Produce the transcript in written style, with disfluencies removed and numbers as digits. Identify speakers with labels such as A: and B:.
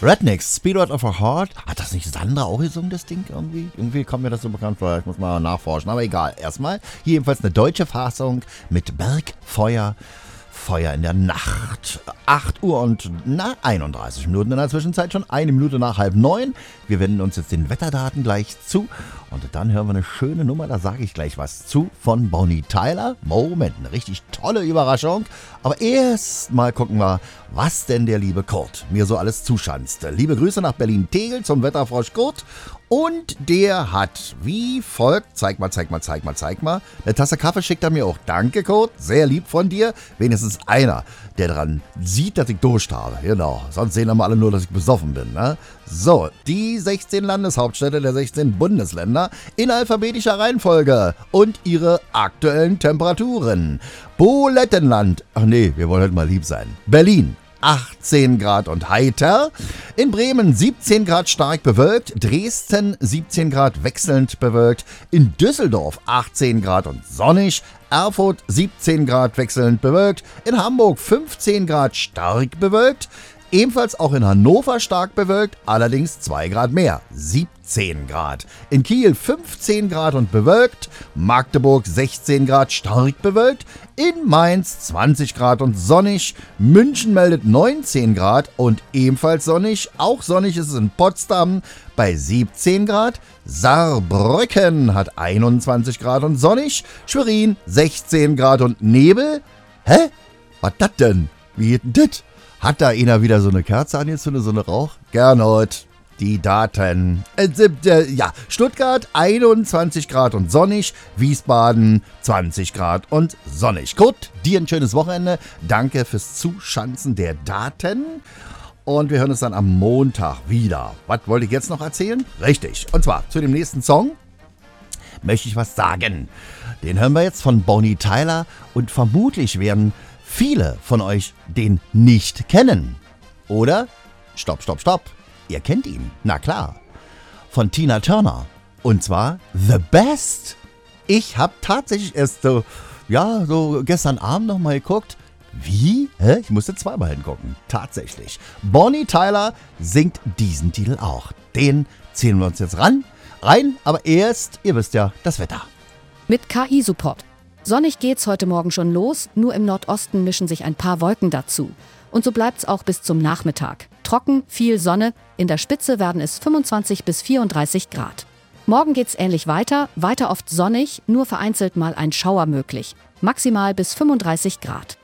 A: Rednecks, Speedrun of a Heart. Hat das nicht Sandra auch gesungen, das Ding irgendwie? Irgendwie kommt mir das so bekannt vor. Ich muss mal nachforschen. Aber egal. Erstmal hier jedenfalls eine deutsche Fassung mit Bergfeuer. Feuer in der Nacht. 8 Uhr und 31 Minuten in der Zwischenzeit schon. 1 Minute nach 8:30. Wir wenden uns jetzt den Wetterdaten gleich zu. Und dann hören wir eine schöne Nummer, da sage ich gleich was zu, von Bonnie Tyler. Moment, eine richtig tolle Überraschung. Aber erst mal gucken wir, was denn der liebe Kurt mir so alles zuschanzt. Liebe Grüße nach Berlin-Tegel zum Wetterfrosch Kurt. Und der hat wie folgt, zeig mal. Eine Tasse Kaffee schickt er mir auch. Danke, Kurt, sehr lieb von dir. Wenigstens einer, der dran sieht, dass ich Durst habe. Genau, sonst sehen wir alle nur, dass ich besoffen bin. Ne? So, die 16 Landeshauptstädte der 16 Bundesländer in alphabetischer Reihenfolge und ihre aktuellen Temperaturen. Bulettenland, ach nee, wir wollen halt mal lieb sein. Berlin. 18 Grad und heiter. In Bremen 17 Grad stark bewölkt. Dresden 17 Grad wechselnd bewölkt. In Düsseldorf 18 Grad und sonnig. Erfurt 17 Grad wechselnd bewölkt. In Hamburg 15 Grad stark bewölkt. Ebenfalls auch in Hannover stark bewölkt, allerdings 2 Grad mehr, 17 Grad. In Kiel 15 Grad und bewölkt, Magdeburg 16 Grad stark bewölkt, in Mainz 20 Grad und sonnig, München meldet 19 Grad und ebenfalls sonnig, auch sonnig ist es in Potsdam bei 17 Grad, Saarbrücken hat 21 Grad und sonnig, Schwerin 16 Grad und Nebel. Hä? Was das denn? Wie geht denn das? Hat da einer wieder so eine Kerze angezündet, so eine Rauch? Gernot, die Daten. Stuttgart 21 Grad und sonnig, Wiesbaden 20 Grad und sonnig. Kurt, dir ein schönes Wochenende. Danke fürs Zuschanzen der Daten. Und wir hören uns dann am Montag wieder. Was wollte ich jetzt noch erzählen? Richtig, und zwar zu dem nächsten Song möchte ich was sagen. Den hören wir jetzt von Bonnie Tyler und vermutlich werden viele von euch den nicht kennen. Oder? Stopp. Ihr kennt ihn. Na klar. Von Tina Turner. Und zwar The Best. Ich habe tatsächlich erst so gestern Abend noch mal geguckt. Wie? Ich musste zweimal hingucken. Tatsächlich. Bonnie Tyler singt diesen Titel auch. Den ziehen wir uns jetzt rein. Aber erst, ihr wisst ja, das Wetter.
B: Mit KI-Support. Sonnig geht's heute Morgen schon los, nur im Nordosten mischen sich ein paar Wolken dazu. Und so bleibt's auch bis zum Nachmittag. Trocken, viel Sonne, in der Spitze werden es 25 bis 34 Grad. Morgen geht's ähnlich weiter oft sonnig, nur vereinzelt mal ein Schauer möglich. Maximal bis 35 Grad.